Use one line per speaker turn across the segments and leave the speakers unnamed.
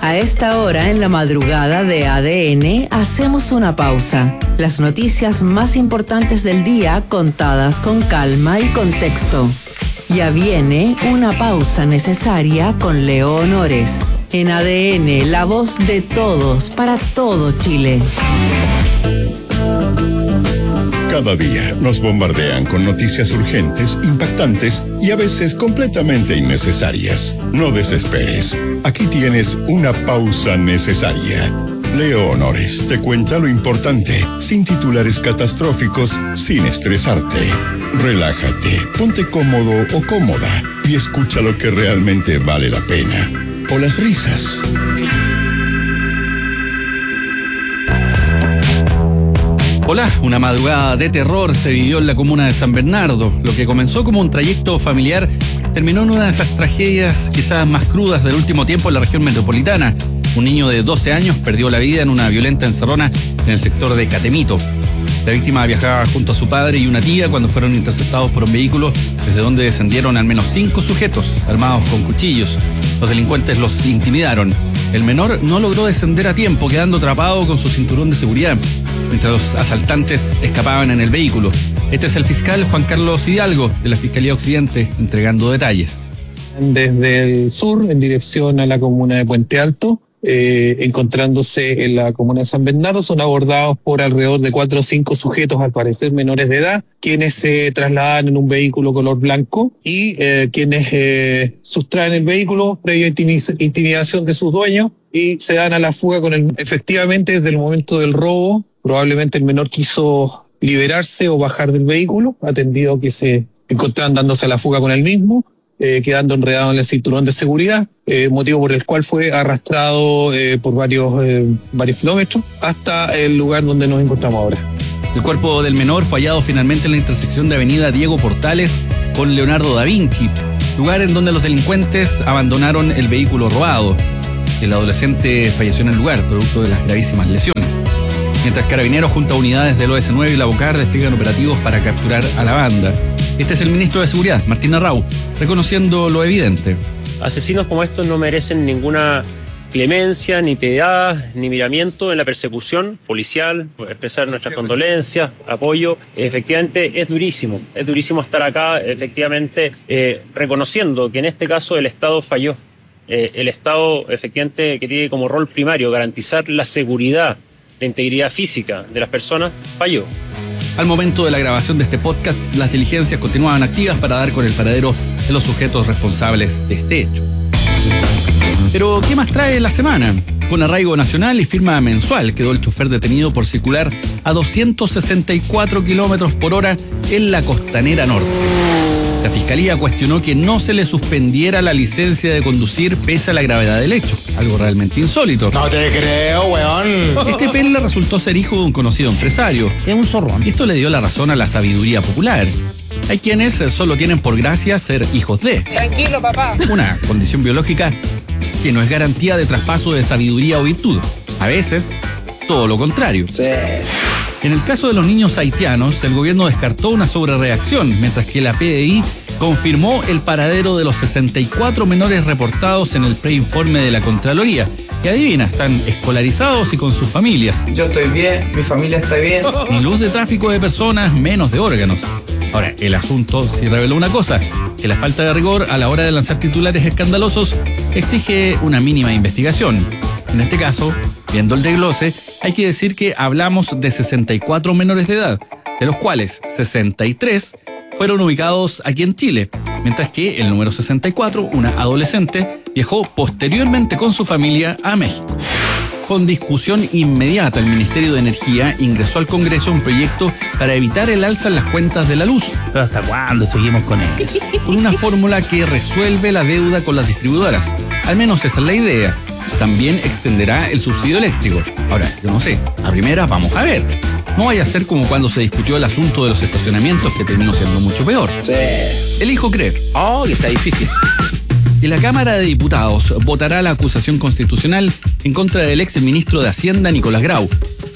A esta hora, en la madrugada de ADN, hacemos una pausa. Las noticias más importantes del día contadas con calma y contexto. Ya viene una pausa necesaria con Leo Honores. En ADN, la voz de todos para todo Chile.
Cada día nos bombardean con noticias urgentes, impactantes y a veces completamente innecesarias. No desesperes. Aquí tienes una pausa necesaria. Leo Honores te cuenta lo importante, sin titulares catastróficos, sin estresarte. Relájate, ponte cómodo o cómoda y escucha lo que realmente vale la pena. O las risas.
Hola, una madrugada de terror se vivió en la comuna de San Bernardo. Lo que comenzó como un trayecto familiar terminó en una de esas tragedias quizás más crudas del último tiempo en la región metropolitana. Un niño de 12 años perdió la vida en una violenta encerrona en el sector de Catemito. La víctima viajaba junto a su padre y una tía cuando fueron interceptados por un vehículo desde donde descendieron al menos 5 sujetos armados con cuchillos. Los delincuentes los intimidaron. El menor no logró descender a tiempo, quedando atrapado con su cinturón de seguridad, mientras los asaltantes escapaban en el vehículo. Este es el fiscal Juan Carlos Hidalgo, de la Fiscalía Occidente, entregando detalles.
Desde el sur, en dirección a la comuna de Puente Alto, encontrándose en la comuna de San Bernardo, son abordados por alrededor de 4 o 5 sujetos, al parecer menores de edad, quienes se trasladan en un vehículo color blanco y quienes sustraen el vehículo previa intimidación de sus dueños y se dan a la fuga con el. Efectivamente, desde el momento del robo, probablemente el menor quiso liberarse o bajar del vehículo, atendido que se encontraban dándose a la fuga con el mismo, quedando enredado en el cinturón de seguridad, motivo por el cual fue arrastrado por varios kilómetros hasta el lugar donde nos encontramos ahora.
El cuerpo del menor fue hallado finalmente en la intersección de avenida Diego Portales con Leonardo da Vinci, lugar en donde los delincuentes abandonaron el vehículo robado. El adolescente falleció en el lugar, producto de las gravísimas lesiones. Mientras Carabineros junto a unidades del OS9 y la Bocar despliegan operativos para capturar a la banda. Este es el ministro de Seguridad, Martín Arrau, reconociendo lo evidente.
Asesinos como estos no merecen ninguna clemencia, ni piedad, ni miramiento en la persecución policial. Expresar nuestras condolencias, apoyo. Efectivamente es durísimo estar acá, efectivamente reconociendo que en este caso el Estado falló. El Estado efectivamente que tiene como rol primario garantizar la seguridad, la integridad física de las personas, falló.
Al momento de la grabación de este podcast, las diligencias continuaban activas para dar con el paradero de los sujetos responsables de este hecho. Pero, ¿qué más trae la semana? Con arraigo nacional y firma mensual quedó el chofer detenido por circular a 264 kilómetros por hora en la Costanera Norte. La Fiscalía cuestionó que no se le suspendiera la licencia de conducir pese a la gravedad del hecho, algo realmente insólito.
No te creo, weón.
Este Pelle resultó ser hijo de un conocido empresario.
Es un zorrón.
Y esto le dio la razón a la sabiduría popular. Hay quienes solo tienen por gracia ser hijos de.
Tranquilo, papá.
Una condición biológica que no es garantía de traspaso de sabiduría o virtud. A veces, todo lo contrario.
Sí.
En el caso de los niños haitianos, el gobierno descartó una sobrereacción, mientras que la PDI confirmó el paradero de los 64 menores reportados en el preinforme de la Contraloría. Y adivina, están escolarizados y con sus familias.
Yo estoy bien, mi familia está bien.
Ni luz de tráfico de personas, menos de órganos. Ahora, el asunto sí reveló una cosa, que la falta de rigor a la hora de lanzar titulares escandalosos exige una mínima investigación. En este caso, viendo el desglose, hay que decir que hablamos de 64 menores de edad, de los cuales 63 fueron ubicados aquí en Chile, mientras que el número 64, una adolescente, viajó posteriormente con su familia a México. Con discusión inmediata, el Ministerio de Energía ingresó al Congreso un proyecto para evitar el alza en las cuentas de la luz.
¿Pero hasta cuándo seguimos con eso?
Con una fórmula que resuelve la deuda con las distribuidoras. Al menos esa es la idea. También extenderá el subsidio eléctrico. Ahora, yo no sé, a primera vamos a ver. No vaya a ser como cuando se discutió el asunto de los estacionamientos, que terminó siendo mucho peor.
Sí.
Elijo creer.
Oh, que está difícil.
Y la Cámara de Diputados votará la acusación constitucional en contra del ex ministro de Hacienda, Nicolás Grau.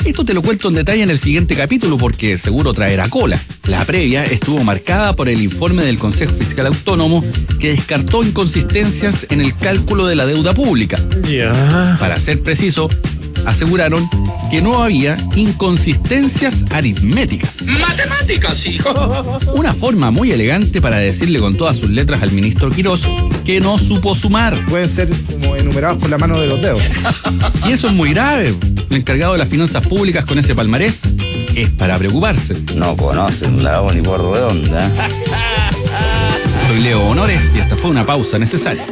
Esto te lo cuento en detalle en el siguiente capítulo porque seguro traerá cola. La previa estuvo marcada por el informe del Consejo Fiscal Autónomo que descartó inconsistencias en el cálculo de la deuda pública. Para ser preciso, aseguraron que no había inconsistencias aritméticas.
Matemáticas, hijo.
Una forma muy elegante para decirle con todas sus letras al ministro Quirós que no supo sumar.
Pueden ser como enumerados por la mano de los dedos.
Y eso es muy grave. El encargado de las finanzas públicas con ese palmarés es para preocuparse.
No conocen la O ni por redonda.
Soy Leo Honores y esta fue una pausa necesaria.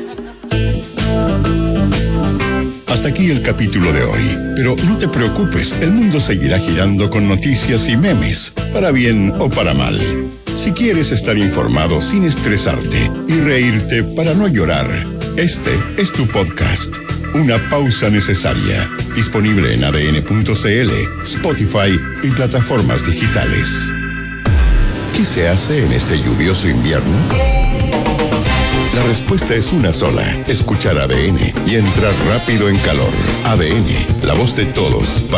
Hasta aquí el capítulo de hoy. Pero no te preocupes, el mundo seguirá girando con noticias y memes, para bien o para mal. Si quieres estar informado sin estresarte y reírte para no llorar, este es tu podcast. Una pausa necesaria. Disponible en adn.cl, Spotify y plataformas digitales. ¿Qué se hace en este lluvioso invierno? La respuesta es una sola, escuchar ADN y entrar rápido en calor. ADN, la voz de todos.